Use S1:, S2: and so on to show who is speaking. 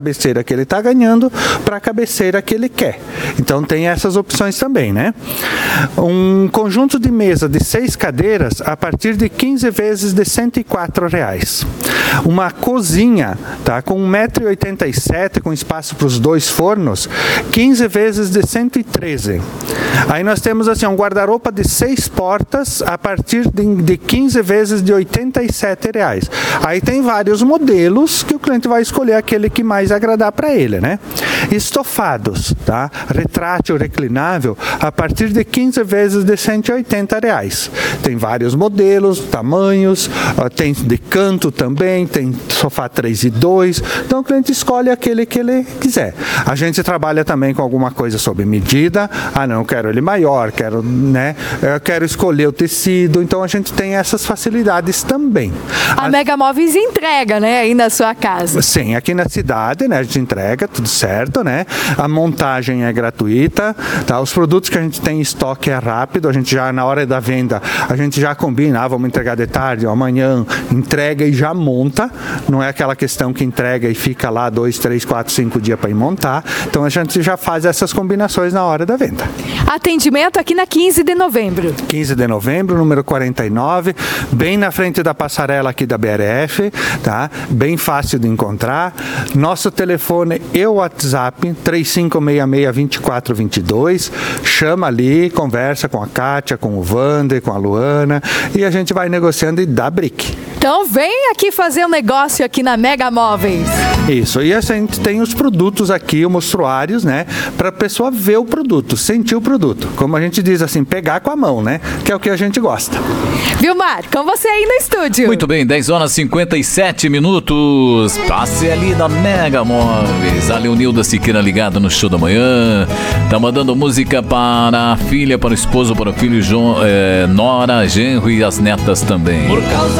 S1: cabeceira que ele está ganhando para a cabeceira que ele quer. Então tem essas opções também, né? Um conjunto de mesa de 6 cadeiras a partir de 15 vezes de R$104. Uma cozinha, tá? Com 1,87 m, com espaço para os 2 fornos, 15 vezes de R$113. Aí nós temos assim um guarda-roupa de 6 portas a partir de 15 vezes de R$87. Aí tem vários modelos que o cliente vai escolher aquele que mais agradar para ele, né? Estofados, tá? Retrátil reclinável a partir de 15 vezes de R$180. Tem vários modelos, tamanhos, tem de canto também, tem sofá 3 e 2. Então o cliente escolhe aquele que ele quiser. A gente trabalha também com alguma coisa sob medida. Ah, não, eu quero ele maior, quero, né? Eu quero escolher o tecido. Então a gente tem essas facilidades também.
S2: A Mega Móveis entrega, né, aí na sua casa?
S1: Sim, aqui na cidade, né, a gente entrega, tudo certo, né? A montagem é gratuita, tá? Os produtos que a gente tem em estoque é rápido, a gente já, na hora da venda, a gente já combina, vamos entregar de tarde ou amanhã, entrega e já monta, não é aquela questão que entrega e fica lá 2, 3, 4, 5 dias para ir montar, então a gente já faz essas combinações na hora da venda.
S2: Atendimento aqui na 15 de novembro.
S1: 15 de novembro, número 49, bem na frente da passarela aqui da BRF, tá? Bem fácil de encontrar. Nosso telefone e o WhatsApp 3566-2422. Chama ali, conversa com a Kátia, com o Wander, com a Luana e a gente vai negociando e dá brick.
S2: Então vem aqui fazer um negócio aqui na Mega Móveis.
S1: Isso, e a gente tem os produtos aqui, os mostruários, né? Para a pessoa ver o produto, sentir o produto. Como a gente diz assim, pegar com a mão, né? Que é o que a gente gosta.
S2: Vilmar, com você aí no estúdio.
S3: Muito bem, 10h57. Passe ali na Mega Móveis. A Leonilda Siqueira ligada no show da manhã. Tá mandando música para a filha, para o esposo, para o filho Nora, genro e as netas também.
S4: Por causa